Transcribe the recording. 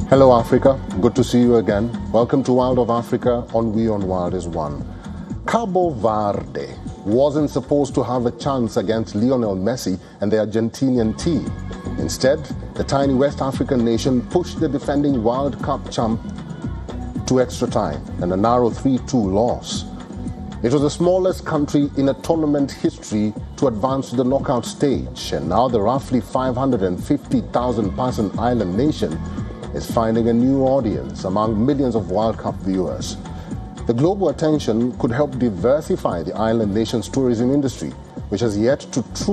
Hello Africa, good to see you again. Welcome to Wild of Africa on We on Wild is One. Cabo Verde wasn't supposed to have a chance against Lionel Messi and the Argentinian team. Instead, the tiny West African nation pushed the defending World Cup champ to extra time and a narrow 3-2 loss. It was the smallest country in a tournament history to advance to the knockout stage, and now the roughly 550,000-person island nation is finding a new audience among millions of World Cup viewers. The global attention could help diversify the island nation's tourism industry, which has yet to truly